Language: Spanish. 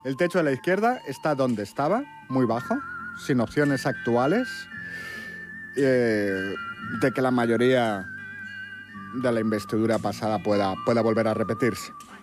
El techo de la izquierda está donde estaba, muy bajo, sin opciones actuales, de que la mayoría de la investidura pasada pueda volver a repetirse.